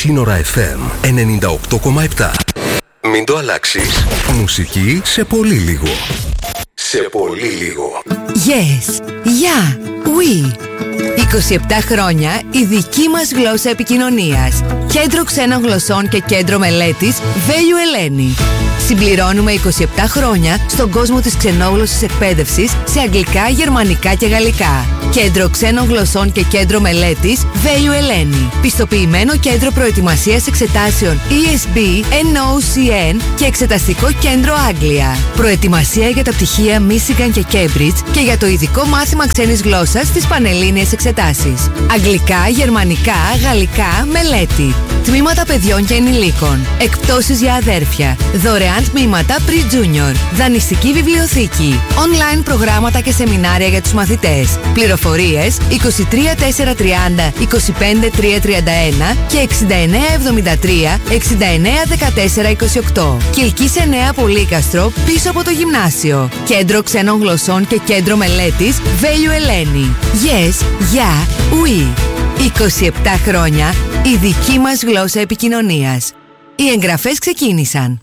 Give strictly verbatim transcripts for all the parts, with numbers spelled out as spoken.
Σύνορα εφ εμ ενενήντα οκτώ κόμμα επτά. Μην το αλλάξεις. Μουσική σε πολύ λίγο. Σε πολύ λίγο. Yes, yeah, we. είκοσι επτά χρόνια η δική μας γλώσσα επικοινωνίας. Κέντρο ξένων γλωσσών και κέντρο μελέτης Βέλιου Ελένη. Συμπληρώνουμε είκοσι επτά χρόνια στον κόσμο της ξενόγλωσσης εκπαίδευσης σε αγγλικά, γερμανικά και γαλλικά. Κέντρο ξένων γλωσσών και κέντρο μελέτης Βέλιου Ελένη. Πιστοποιημένο κέντρο προετοιμασίας εξετάσεων ι ες μπι, εν ο σι εν και εξεταστικό κέντρο Άγγλια. Προετοιμασία για τα πτυχία Michigan και Cambridge και για το ειδικό μάθημα ξένης γλώσσας στις πανελλήνιες εξετάσεις. Αγγλικά, γερμανικά, γαλλικά, μελέτη. Τμήματα παιδιών και ενηλίκων. Εκπτώσεις για αδέρφια. Δωρεάν τμήματα pre-junior. Δανειστική βιβλιοθήκη. Online προγράμματα και σεμινάρια για τους μαθητές. Πληροφορίες είκοσι τρία τετρακόσια τριάντα είκοσι πέντε τριακόσια τριάντα ένα και εξήντα εννέα εβδομήντα τρία εξήντα εννέα δεκατέσσερα είκοσι οκτώ. Κιλκής εννέα Πολύκαστρο πίσω από το γυμνάσιο. Κέντρο ξένων γλωσσών και κέντρο μελέτης Βέλιου Ελένη. Yes, yeah, we. είκοσι επτά χρόνια η δική μας γλώσσα επικοινωνίας. Οι εγγραφές ξεκίνησαν.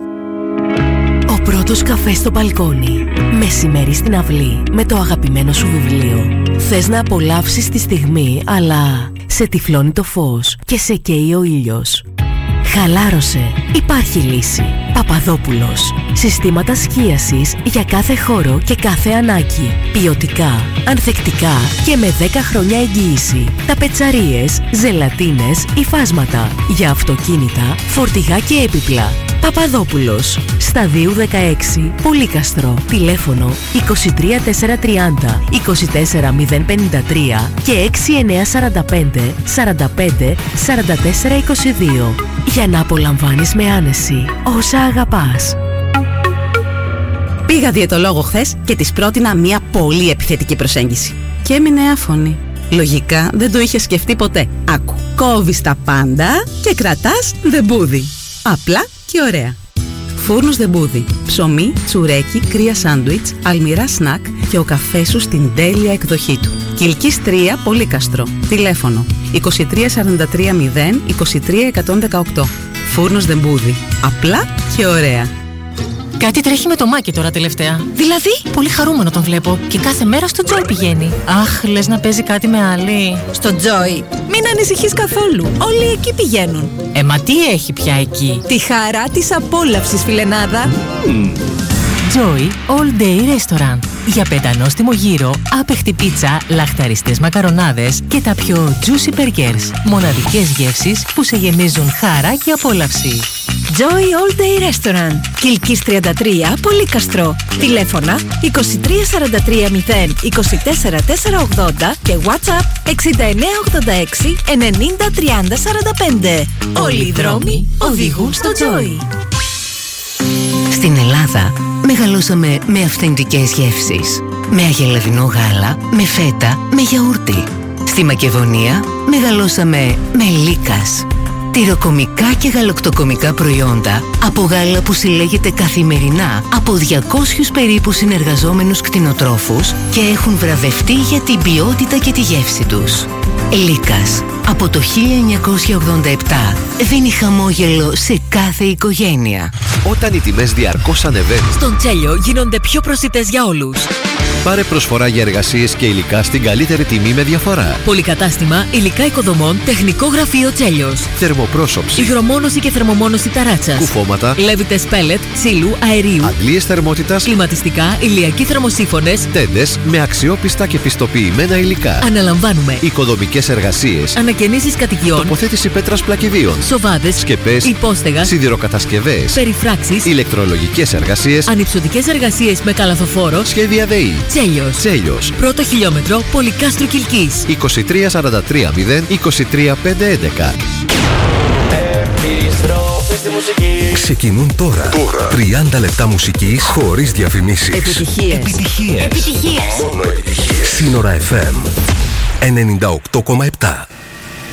Ο πρώτος καφές στο μπαλκόνι. Μεσημέρι στην αυλή με το αγαπημένο σου βιβλίο. Θες να απολαύσεις τη στιγμή, αλλά σε τυφλώνει το φως και σε καίει ο ήλιος. Χαλάρωσε. Υπάρχει λύση. Παπαδόπουλος. Συστήματα σκίασης για κάθε χώρο και κάθε ανάγκη. Ποιοτικά, ανθεκτικά και με δέκα χρόνια εγγύηση. Ταπετσαρίες, ζελατίνες, υφάσματα. Για αυτοκίνητα, φορτηγά και έπιπλα. Παπαδόπουλος. Σταδίου δεκαέξι, Πολύκαστρο. Τηλέφωνο είκοσι τρία τετρακόσια τριάντα είκοσι τέσσερα μηδέν πενήντα τρία και έξι εννέα σαράντα πέντε σαράντα πέντε σαράντα τέσσερα είκοσι δύο. Για να απολαμβάνεις με άνεση όσα αγαπάς. Πήγα διαιτολόγο χθες και της πρότεινα μια πολύ επιθετική προσέγγιση. Και έμεινε άφωνη. Λογικά δεν το είχε σκεφτεί ποτέ. Άκου. Κόβεις τα πάντα και κρατάς δεμπούδι. Απλά και ωραία. Φούρνος δεμπούδι. Ψωμί, τσουρέκι, κρύα σάντουιτς, αλμυρά σνακ και ο καφές σου στην τέλεια εκδοχή του. Κιλκής τρία Πολύκαστρο. Τηλέφωνο είκοσι τρία σαράντα τρία μηδέν είκοσι τρία εκατόν δεκαοκτώ. Φούρνος δεμπούδι. Απλά και ωραία. Κάτι τρέχει με το Μάκη τώρα τελευταία. Δηλαδή? Πολύ χαρούμενο τον βλέπω και κάθε μέρα στο Joy πηγαίνει. Αχ, λες να παίζει κάτι με άλλη. Στο Joy. Μην ανησυχείς καθόλου. Όλοι εκεί πηγαίνουν. Ε, μα τι έχει πια εκεί? Τη χαρά της απόλαυσης, φιλενάδα. Mm. Joy All Day Restaurant. Για πεντανόστιμο γύρο, άπεχτη πίτσα, λαχταριστές μακαρονάδες και τα πιο juicy burgers. Μοναδικές γεύσεις που σε γεμίζουν χαρά και απόλαυση. Joy All Day Restaurant. Κιλκής τριάντα τρία Πολύκαστρο. Τηλέφωνα είκοσι τρία σαράντα τρία μηδέν είκοσι τέσσερα τετρακόσια ογδόντα και WhatsApp εξήντα εννέα ογδόντα έξι ενενήντα τριάντα σαράντα πέντε. Όλοι οι δρόμοι οδηγούν στο Joy. Στην Ελλάδα μεγαλώσαμε με αυθεντικές γεύσεις. Με αγελαδινό γάλα, με φέτα, με γιαούρτι. Στη Μακεδονία μεγαλώσαμε με Λίκας. Τυροκομικά και γαλακτοκομικά προϊόντα από γάλα που συλλέγεται καθημερινά από διακόσιους περίπου συνεργαζόμενους κτηνοτρόφους και έχουν βραβευτεί για την ποιότητα και τη γεύση τους. Λίκας. Από το χίλια εννιακόσια ογδόντα επτά δίνει χαμόγελο σε κάθε οικογένεια. Όταν οι τιμές διαρκώς ανεβαίνουν, στον Τσέλιο γίνονται πιο προσιτές για όλους. Πάρε προσφορά για εργασίες και υλικά στην καλύτερη τιμή με διαφορά. Πολυκατάστημα υλικά οικοδομών, τεχνικό γραφείο Τσέλιος. Θερμοπρόσωψη, υγρομόνωση και θερμομόνωση ταράτσας. κουφώματα, λέβητες πέλετ, ξύλου, αερίου. αντλίες θερμότητας, κλιματιστικά, ηλιακοί θερμοσύφωνες. τέντες με αξιόπιστα και πιστοποιημένα υλικά. Αναλαμβάνουμε οικοδομικές εργασίες, ανακαινήσεις κατοικιών, τοποθέτηση πέτρας πλακιδίων, σοβάδες, σκεπές, υπόστεγα, σιδηροκατασκευές, περιφράξεις, ηλεκτρολογικές εργασίες, ανυψωτικές εργασίες με καλαθοφόρο. σχέδια ΔΕΗ. Τσέλιος. Τσέλιος. Πρώτο χιλιόμετρο Πολυκάστρου Κιλκής. είκοσι τρία σαράντα τρία μηδέν είκοσι τρία πεντακόσια έντεκα. Ξεκινούν τώρα, τώρα. τριάντα λεπτά μουσικής χωρίς διαφημίσεις. Επιτυχίες. Επιτυχίες. Επιτυχίες. Μόνο επιτυχίες. Σύνορα εφ εμ ενενήντα οκτώ κόμμα επτά.